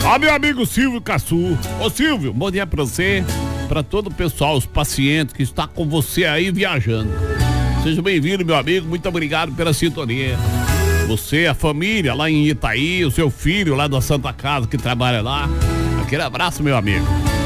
Ó, meu amigo Silvio Caçu. Ô Silvio, bom dia pra você, pra todo o pessoal, os pacientes que está com você aí viajando. Seja bem-vindo, meu amigo, muito obrigado pela sintonia. Você, a família lá em Itaí, o seu filho lá da Santa Casa que trabalha lá. Aquele abraço, meu amigo.